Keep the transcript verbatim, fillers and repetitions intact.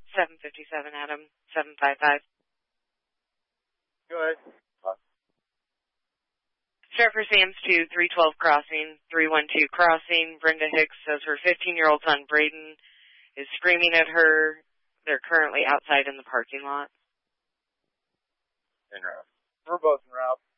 seven fifty-seven, Adam, seven five five. Go ahead. Sheriff for Sam's to three twelve crossing, three one two crossing. Brenda Hicks says her fifteen-year-old son, Braden, is screaming at her. They're currently outside in the parking lot. En route. We're both en route.